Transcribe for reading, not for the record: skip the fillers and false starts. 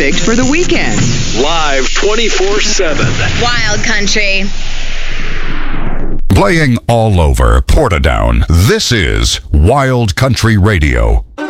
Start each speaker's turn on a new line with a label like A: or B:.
A: perfect for the weekend.
B: Live 24/7.
C: Wild Country.
D: Playing all over Portadown, this is Wild Country Radio.